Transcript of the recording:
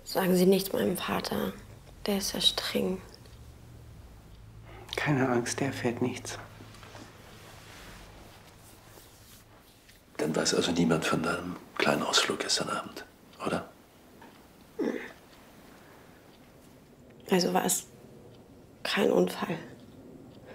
Sagen Sie nichts meinem Vater. Der ist ja streng. Keine Angst, der erfährt nichts. Dann weiß also niemand von deinem kleinen Ausflug gestern Abend, oder? Also war es kein Unfall.